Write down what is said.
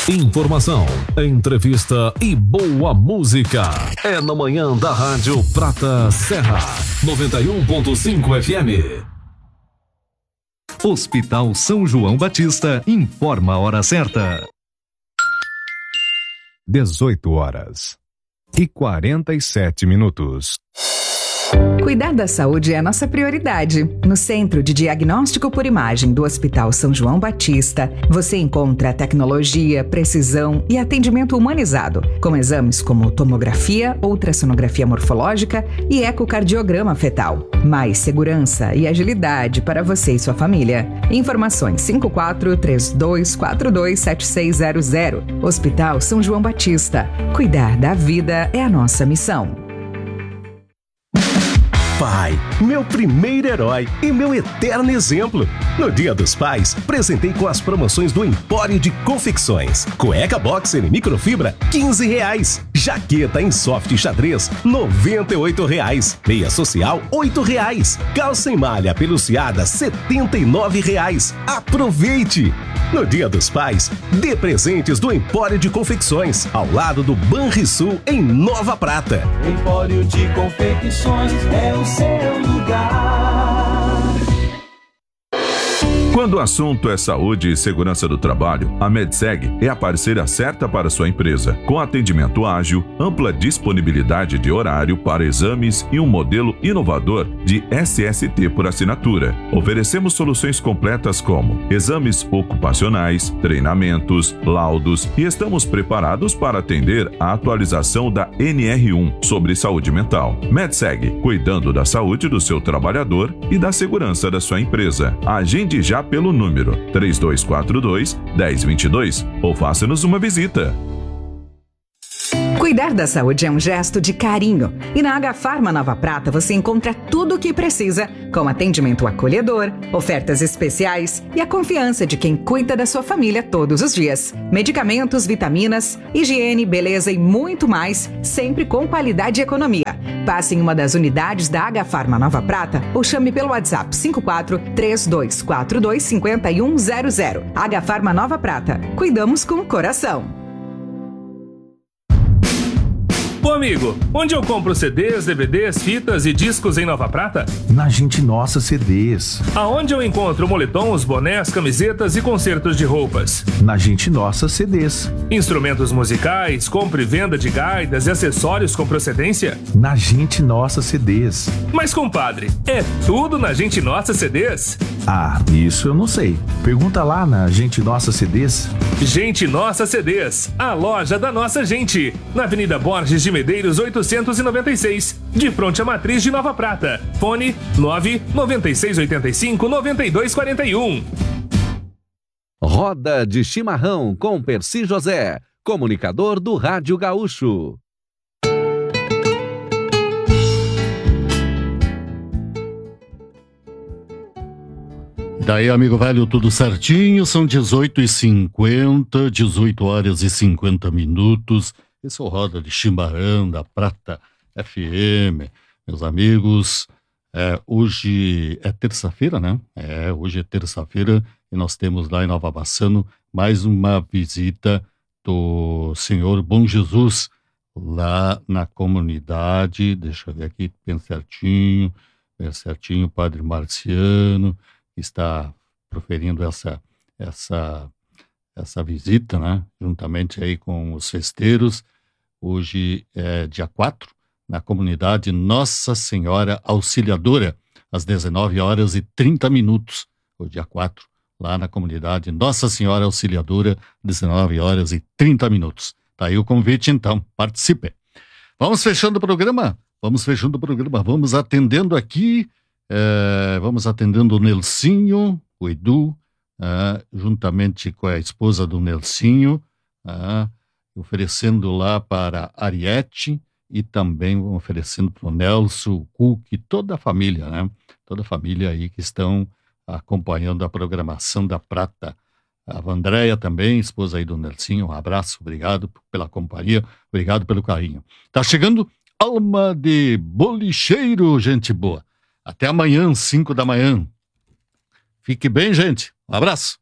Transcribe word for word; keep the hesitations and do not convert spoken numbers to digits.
Informação, entrevista e boa música. É na manhã da Rádio Prata Serra, noventa e um ponto cinco F M. Hospital São João Batista informa a hora certa. dezoito horas e quarenta e sete minutos. Cuidar da saúde é a nossa prioridade. No Centro de Diagnóstico por Imagem do Hospital São João Batista, você encontra tecnologia, precisão e atendimento humanizado, com exames como tomografia, ultrassonografia morfológica e ecocardiograma fetal. Mais segurança e agilidade para você e sua família. Informações cinco quatro três dois quatro dois sete seis zero zero. Hospital São João Batista. Cuidar da vida é a nossa missão. Pai, meu primeiro herói e meu eterno exemplo. No Dia dos Pais, presentei com as promoções do Empório de Confecções. Cueca boxer em microfibra, quinze reais. Jaqueta em soft xadrez, noventa e oito reais. Meia social, oito reais. Calça em malha peluciada, setenta e nove reais. Aproveite! No Dia dos Pais, dê presentes do Empório de Confecções, ao lado do Banrisul, em Nova Prata. Empório de Confecções é o seu lugar. Quando o assunto é saúde e segurança do trabalho, a Medseg é a parceira certa para sua empresa, com atendimento ágil, ampla disponibilidade de horário para exames e um modelo inovador de S S T por assinatura. Oferecemos soluções completas como exames ocupacionais, treinamentos, laudos e estamos preparados para atender a atualização da N R um sobre saúde mental. Medseg, cuidando da saúde do seu trabalhador e da segurança da sua empresa. Agende já pelo número três dois quatro dois, um zero dois dois ou faça-nos uma visita. Cuidar da saúde é um gesto de carinho. E na Agafarma Nova Prata você encontra tudo o que precisa, com atendimento acolhedor, ofertas especiais e a confiança de quem cuida da sua família todos os dias. Medicamentos, vitaminas, higiene, beleza e muito mais, sempre com qualidade e economia. Passe em uma das unidades da Agafarma Nova Prata ou chame pelo WhatsApp cinco quatro três dois quatro dois cinco um zero zero. Agafarma Nova Prata. Cuidamos com o coração. Ô amigo, onde eu compro C Ds, D V Ds, fitas e discos em Nova Prata? Na Gente Nossa C Ds. Aonde eu encontro moletons, bonés, camisetas e concertos de roupas? Na Gente Nossa C Ds. Instrumentos musicais, compra e venda de gaitas e acessórios com procedência? Na Gente Nossa C Ds. Mas compadre, é tudo na Gente Nossa C Ds? Ah, isso eu não sei. Pergunta lá na Gente Nossa C Ds. Gente Nossa C Ds, a loja da nossa gente. Na Avenida Borges de Medeiros oitocentos e noventa e seis, de fronte à matriz de Nova Prata. Fone nove nove seis oito cinco nove dois quatro um. Roda de Chimarrão com Percy José, comunicador do Rádio Gaúcho. Daí, amigo velho, tudo certinho, são dezoito e cinquenta, dezoito horas e cinquenta minutos. Esse é o Roda de Chimarrão da Prata F M. Meus amigos, é, hoje é terça-feira, né? É, hoje é terça-feira e nós temos lá em Nova Bassano mais uma visita do Senhor Bom Jesus lá na comunidade. Deixa eu ver aqui bem certinho, bem certinho, o Padre Marciano está proferindo essa, essa, essa visita, né? Juntamente aí com os festeiros. Hoje é dia quatro, na comunidade Nossa Senhora Auxiliadora, às dezenove horas e trinta minutos. O dia quatro, lá na comunidade Nossa Senhora Auxiliadora, dezenove horas e trinta minutos. Tá aí o convite, então, participe. Vamos fechando o programa? Vamos fechando o programa, vamos atendendo aqui. É, vamos atendendo o Nelsinho, o Edu, ah, juntamente com a esposa do Nelsinho, ah, oferecendo lá para a Ariete e também oferecendo para o Nelson, o Cook, toda a família, né? Toda a família aí que estão acompanhando a programação da Prata. A Vandréia também, esposa aí do Nelsinho, um abraço, obrigado pela companhia, obrigado pelo carinho. Tá chegando Alma de Bolicheiro, gente boa. Até amanhã, cinco da manhã. Fique bem, gente. Um abraço.